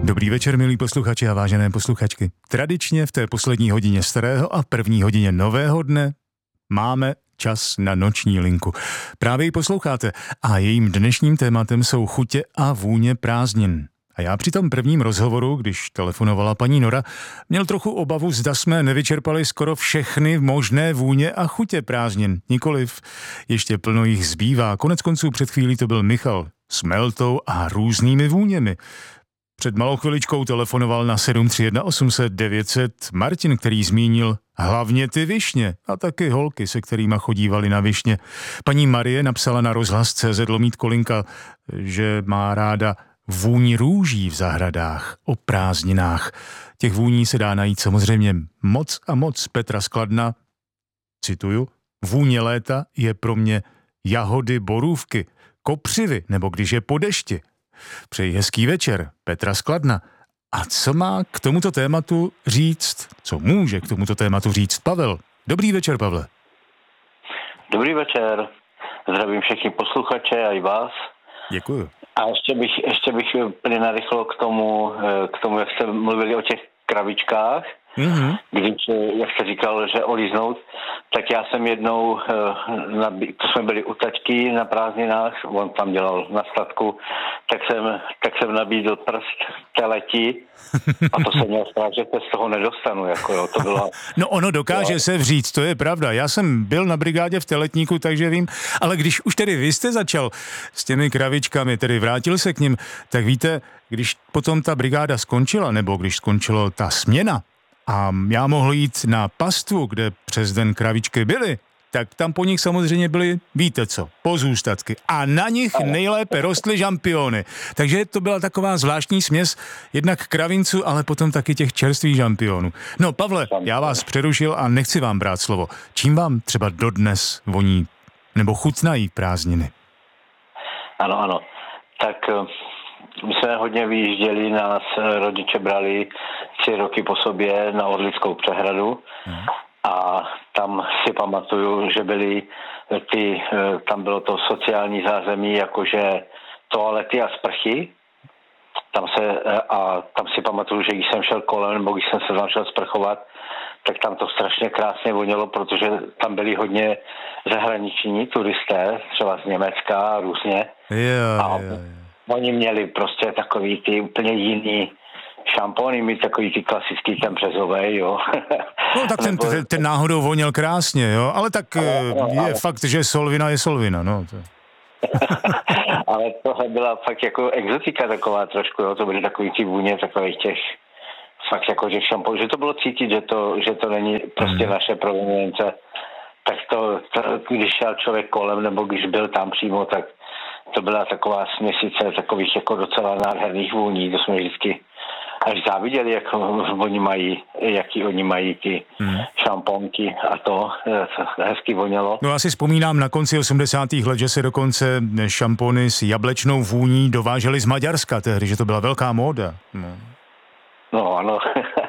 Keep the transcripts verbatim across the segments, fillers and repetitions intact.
Dobrý večer, milí posluchači a vážené posluchačky. Tradičně v té poslední hodině starého a první hodině nového dne máme čas na noční linku. Právě ji posloucháte a jejím dnešním tématem jsou chutě a vůně prázdnin. A já při tom prvním rozhovoru, když telefonovala paní Nora, měl trochu obavu, zda jsme nevyčerpali skoro všechny možné vůně a chutě prázdnin. Nikoliv, ještě plno jich zbývá. Konec konců před chvílí to byl Michal s meltou a různými vůněmi. Před malou chviličkou telefonoval na sedm tři jedna osm set devět set Martin, který zmínil hlavně ty višně a taky holky, se kterýma chodívali na višně. Paní Marie napsala na rozhlas tečka cé zet lomítko linka, že má ráda vůni růží v zahradách, o prázdninách. Těch vůní se dá najít samozřejmě moc a moc. Petra z Kladna, cituju, vůně léta je pro mě jahody borůvky, kopřivy nebo když je po dešti. Přeji hezký večer, Petra z Kladna. A co má k tomuto tématu říct, co může k tomuto tématu říct Pavel? Dobrý večer, Pavle. Dobrý večer, zdravím všechny posluchače a i vás. Děkuju. A ještě bych, ještě bych úplně narychlo k tomu, k tomu, jak jste mluvili o těch kravičkách, mm-hmm. když, jak jste říkal, že olíznout, tak já jsem jednou, to jsme byli u taťky na prázdninách, on tam dělal na statku, tak jsem, tak jsem nabídl prst teleti a to jsem měl strach, že se z toho nedostanu. Jako jo, to bylo, no ono dokáže jo. se vříct, to je pravda. Já jsem byl na brigádě v Teletníku, takže vím, ale když už tedy vy jste začal s těmi kravičkami, tedy vrátil se k nim, tak víte, když potom ta brigáda skončila, nebo když skončilo ta směna, a já mohl jít na pastvu, kde přes den kravičky byly, tak tam po nich samozřejmě byly, víte co, pozůstatky. A na nich nejlépe rostly žampiony. Takže to byla taková zvláštní směs jednak kravinců, ale potom taky těch čerstvých žampionů. No, Pavle, já vás přerušil a nechci vám brát slovo. Čím vám třeba dodnes voní nebo chutnají prázdniny? Ano, ano. Tak my jsme hodně vyjížděli, nás rodiče brali tři roky po sobě na Orlickou přehradu hmm. a tam si pamatuju, že byly ty, tam bylo to sociální zázemí, jakože toalety a sprchy. Tam se, a tam si pamatuju, že když jsem šel kolem, nebo když jsem se tam šel sprchovat, tak tam to strašně krásně vonělo, protože tam byli hodně zahraniční turisté, třeba z Německa a různě. Yeah, a yeah, yeah. Oni měli prostě takový ty úplně jiný šampony, mít takový ty klasický ten březový, jo. No tak ten, ten, ten náhodou voněl krásně, jo, ale tak no, no, je ale... fakt, že Solvina je Solvina, no. To... ale tohle byla fakt jako exotika taková trošku, jo, to byly takový ty vůně takových těch fakt jako těch šamponů, že to bylo cítit, že to, že to není prostě mm. naše provenience. Tak to, to, když šel člověk kolem, nebo když byl tam přímo, tak to byla taková směsice takových jako docela nádherných vůní, to jsme vždycky až záviděli, jak oni mají, jaký oni mají ty hmm. šamponky a to, to hezky vonělo. No já si vzpomínám na konci osmdesátých let, že se dokonce šampony s jablečnou vůní dovážely z Maďarska tehdy, že to byla velká móda. No, no ano.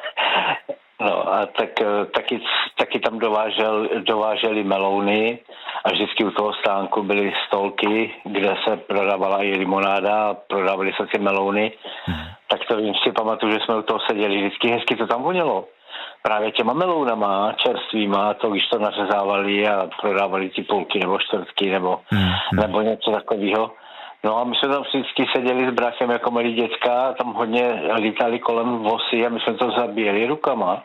No a tak, taky, taky tam dovážel, dováželi melouny a vždycky u toho stánku byly stolky, kde se prodávala i limonáda a prodávaly se ty melouny. Hmm. Tak to vím, si pamatuju, že jsme u toho seděli, vždycky hezky to tam vonělo. Právě těma melounama, čerstvýma, to když to nařezávali a prodávali ty půlky nebo čtvrtky nebo, hmm. nebo něco takového. No a my jsme tam vždycky seděli s brachem jako malí děcka a tam hodně lítali kolem vosy a my jsme to zabíjeli rukama.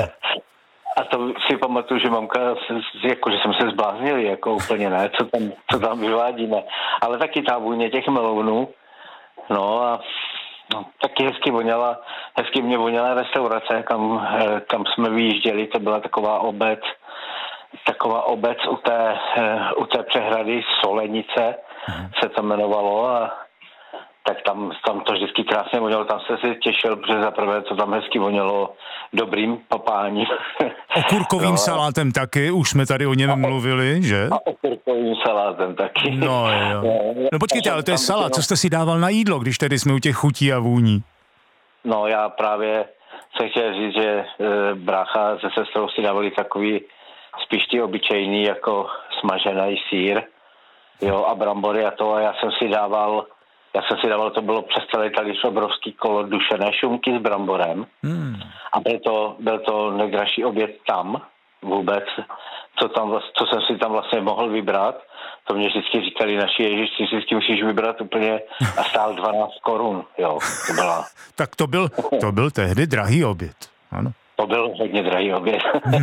A to si pamatuju, že mamka, jako, že jsme se zbláznili, jako úplně ne, co tam, co tam vyvádíme. Ale taky ta vůně těch melounů, no a no, taky hezky voněla, hezky mě voněla restaurace, kam, kam jsme vyjížděli, to byla taková obec, taková obec u té, u té přehrady Solenice, hmm. se to jmenovalo a tak tam, tam to vždycky krásně vonělo, tam se si těšil, protože zaprvé to tam hezky vonělo dobrým papáním. Okurkovým no, salátem taky, už jsme tady o něm a, mluvili, že? A okurkovým salátem taky. No jo. No počkejte, ale to je salát, co jste si dával na jídlo, když tady jsme u těch chutí a vůní? No já právě se chtěl říct, že e, brácha se sestrou si dávali takový spíš ty obyčejný, jako smažený sýr, jo, a brambory a to, a já jsem si dával Já jsem si dával, to bylo přes celý talíř obrovský kolo dušené šunky s bramborem. Hmm. A byl to, byl to nejdražší oběd tam vůbec, co, tam, co jsem si tam vlastně mohl vybrat. To mě vždycky říkali naši, ježiš, si vždycky musíš vybrat úplně a stál dvanáct korun, jo. To byla... Tak to byl, to byl tehdy drahý oběd, ano. To byl hodně drahý oběd.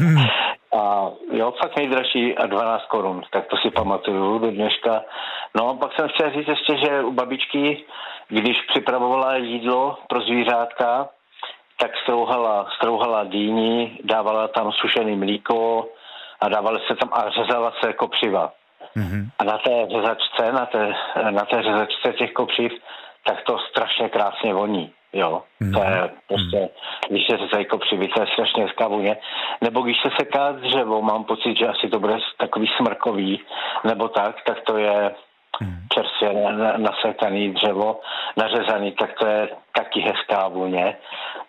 A jo, fakt nejdražší a dvanáct korun, tak to si pamatuju do dneška. No a pak jsem chtěl říct ještě, že u babičky, když připravovala jídlo pro zvířátka, tak strouhala, strouhala dýni, dávala tam sušený mlíko a dávala se tam a řezala se kopřiva. Mm-hmm. A na té řezačce, na té, na té řezačce těch kopřiv, tak to strašně krásně voní. Jo, mm-hmm. To je prostě, když se řezají kopřivy, to je strašně hezká vůně. Nebo když se seká dřevo, mám pocit, že asi to bude takový smrkový, nebo tak, tak to je mm. čerstvě nasekaný dřevo, nařezaný, tak to je taky hezká vůně.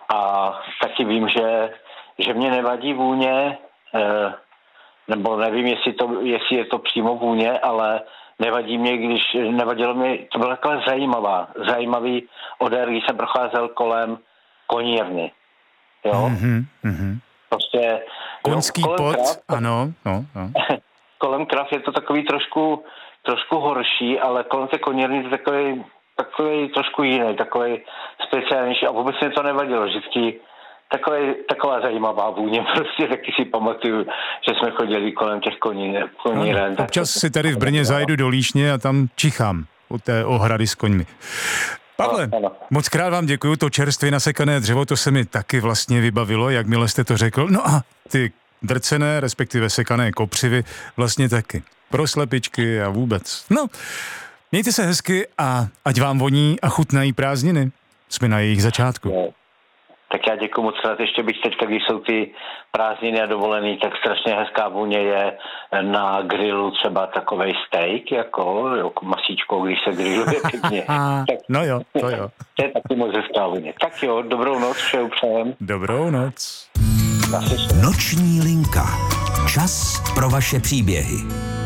A taky vím, že, že mě nevadí vůně, eh, nebo nevím, jestli, to, jestli je to přímo vůně, ale nevadí mě, když nevadilo mě, to byla taková zajímavá, zajímavý odér, když jsem procházel kolem konírny. Jo? Mm-hmm, mm-hmm. Prostě... Koňský jo, pot, krav, ano, no, no. Kolem krav je to takový trošku, trošku horší, ale kolem té konírny je takový, takový trošku jiný, takový speciálnější a vůbec mě to nevadilo, vždycky Takové, taková zajímavá vůně, prostě taky si pamatuju, že jsme chodili kolem těch koní, koníren. No, občas si tady v Brně zajdu do Líšně a tam čichám u té ohrady s koňmi. Pavle, no, moc krát vám děkuju, to čerstvě nasekané dřevo, to se mi taky vlastně vybavilo, jakmile jste to řekl. No a ty drcené, respektive sekané kopřivy, vlastně taky. Pro slepičky a vůbec. No, mějte se hezky a ať vám voní a chutnají prázdniny. Jsme na jejich začátku. No. Tak já děkuji moc krát, ještě bych teďka, když jsou ty prázdniny a dovolený, tak strašně hezká vůně je na grilu třeba takovej steak, jako, jako masíčko, když se grilluje pěkně. Tak, no jo, to jo. To je taky moc hezká vůně. Tak jo, dobrou noc, všeho přejem. Dobrou noc. Noční linka. Čas pro vaše příběhy.